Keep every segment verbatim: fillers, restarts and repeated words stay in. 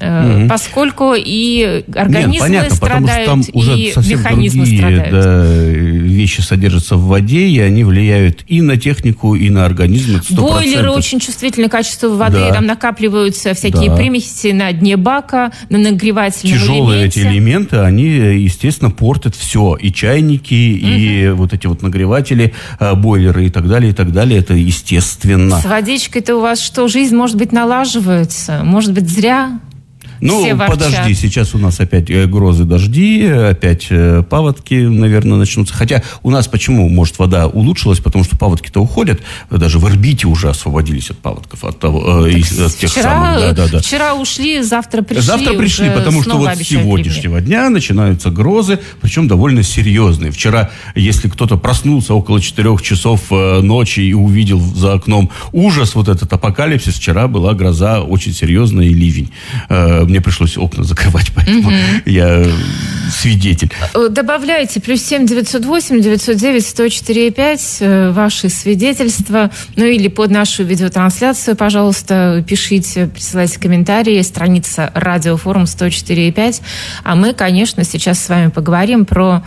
угу. поскольку и организмы Нет, понятно, страдают, потому что там уже и совсем механизмы другие, страдают. Да, вещи содержатся в воде, и они влияют и на технику, и на организм. сто процентов. Бойлеры очень чувствительны к качеству воды, Да. там накапливаются всякие Да. примеси на дне бака, на нагревательном Тяжелые элементе. эти элементы, они, естественно, портят все. И чайники, и Угу. вот эти вот нагреватели, бойлеры и так далее, и так далее. Это естественно. С водичкой-то у вас что, жизнь, может быть, налаживается? Может быть, зря? Ну, Все ворчат. подожди, сейчас у нас опять э, грозы, дожди, опять э, паводки, наверное, начнутся. Хотя у нас почему, может, вода улучшилась, потому что паводки-то уходят. Даже в Ирбите уже освободились от паводков, от, того, э, из, от тех вчера, самых. Да, да, да. Вчера ушли, завтра пришли. Завтра пришли, уже потому что вот с сегодняшнего ливни. дня начинаются грозы, причем довольно серьезные. Вчера, если кто-то проснулся около четырех часов э, ночи и увидел за окном ужас, вот этот апокалипсис, вчера была гроза очень серьезная и ливень. Э, Мне пришлось окна закрывать, поэтому угу. я свидетель. Добавляйте плюс семь девятьсот восемь девятьсот девять сто четыре пять ваши свидетельства. Ну или под нашу видеотрансляцию, пожалуйста, пишите, присылайте комментарии. Страница Радиофорум сто четыре пять. А мы, конечно, сейчас с вами поговорим про,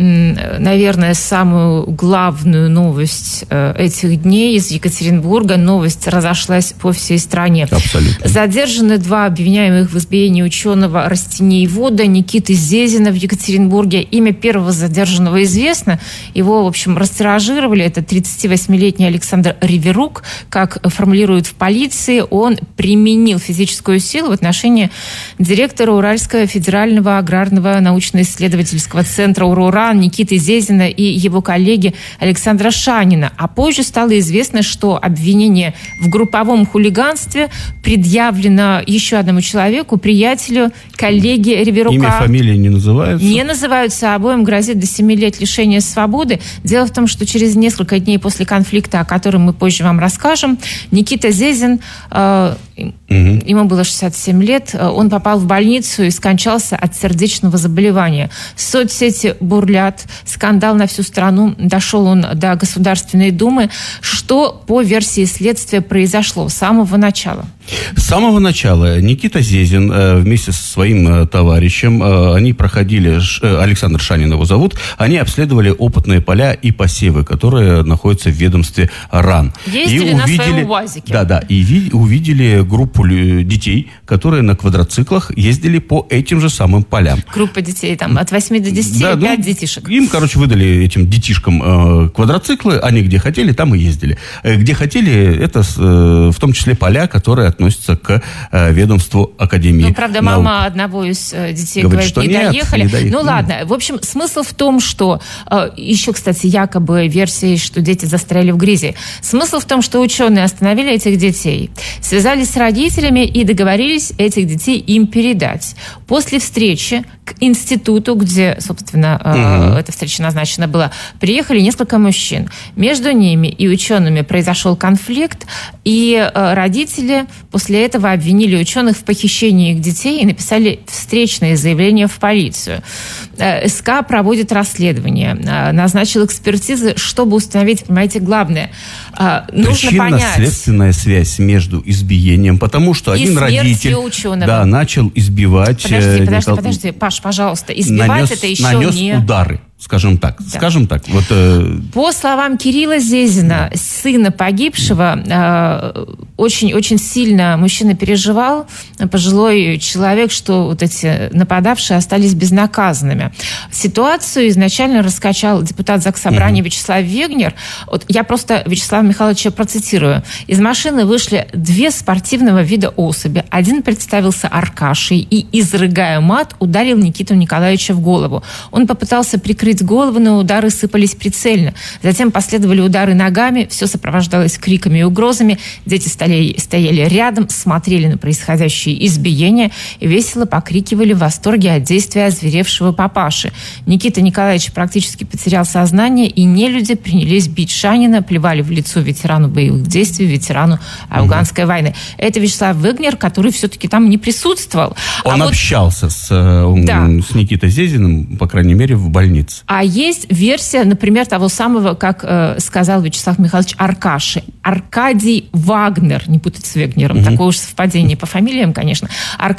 наверное, самую главную новость этих дней из Екатеринбурга. Новость разошлась по всей стране. Абсолютно. Задержаны два обвиняемых в избиении ученого растениевода Никиты Зезина в Екатеринбурге. Имя первого задержанного известно. Его, в общем, растиражировали. Это тридцативосьмилетний Александр Риверук. Как формулируют в полиции, он применил физическую силу в отношении директора Уральского федерального аграрного научно-исследовательского центра УРУРА Никиты Зезина и его коллеги Александра Шанина. А позже стало известно, что обвинение в групповом хулиганстве предъявлено еще одному человеку, приятелю, коллеге Риверука. Имя, фамилия не называются? Не называются. Обоим грозит до семи лет лишения свободы. Дело в том, что через несколько дней после конфликта, о котором мы позже вам расскажем, Никита Зезин, э, угу. ему было шестьдесят семь лет, он попал в больницу и скончался от сердечного заболевания. Соцсети бурлят, скандал на всю страну, дошел он до Государственной Думы. Что по версии следствия произошло с самого начала? С самого начала Никита Зезин э, вместе со своим э, товарищем, э, они проходили, э, Александр Шанин его зовут, они обследовали опытные поля и посевы, которые находятся в ведомстве РАН. Ездили и на увидели, своем УАЗике. Да, да, и ви, увидели группу детей, которые на квадроциклах ездили по этим же самым полям. Группа детей, там, от восьми до десяти, да, пять ну, детишек. Им, короче, выдали этим детишкам э, квадроциклы, они где хотели, там и ездили. Э, где хотели, это э, в том числе поля, которые относятся к э, ведомству Академии Ну, правда, наук. мама одного из э, детей говорит, говорит, не, нет, доехали. не доехали. Ну, ладно. В общем, смысл в том, что... Э, еще, кстати, якобы версия, что дети застряли в грязи. Смысл в том, что ученые остановили этих детей, связались с родителями и договорились этих детей им передать. После встречи к институту, где, собственно, э, угу. эта встреча назначена была, приехали несколько мужчин. Между ними и учеными произошел конфликт, и э, родители после этого обвинили ученых в похищении их детей и написали встречное заявление в полицию. Э, СК проводит расследование, э, назначил экспертизы, чтобы установить, понимаете, главное. Э, нужно понять... Причинно-следственная связь между избиением, потому что и один родитель да, начал избивать... Подожди, подожди, подожди, Паш, пожалуйста, избивать нанес, это еще нанес не... удары. Скажем так, да. скажем так. Вот, э... По словам Кирилла Зезина, сына погибшего, э, очень, очень сильно мужчина переживал, пожилой человек, что вот эти нападавшие остались безнаказанными. Ситуацию изначально раскачал депутат Заксобрания mm-hmm. Вячеслав Вегнер. Вот я просто Вячеслава Михайловича процитирую. Из машины вышли две спортивного вида особи. Один представился Аркашей и, изрыгая мат, ударил Никиту Николаевича в голову. Он попытался прикрыть голову, но удары сыпались прицельно. Затем последовали удары ногами, все сопровождалось криками и угрозами. Дети стояли, стояли рядом, смотрели на происходящие избиения и весело покрикивали в восторге от действия озверевшего папаши. Никита Николаевич практически потерял сознание, и нелюди принялись бить Шанина, плевали в лицо ветерану боевых действий, ветерану афганской mm-hmm. войны. Это Вячеслав Вегнер, который все-таки там не присутствовал. Он а общался вот... с, да. с Никитой Зезиным, по крайней мере, в больнице. А есть версия, например, того самого, как э, сказал Вячеслав Михайлович, Аркаши. Аркадий Вагнер, не путать с Вегнером, угу. такое уж совпадение по фамилиям, конечно.